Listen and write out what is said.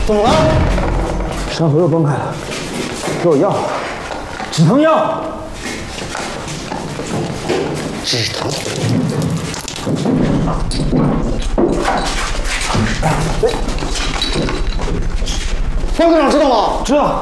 怎么了？ 伤口又崩开了，给我药，止疼药。 止疼。方科长知道吗？ 知道。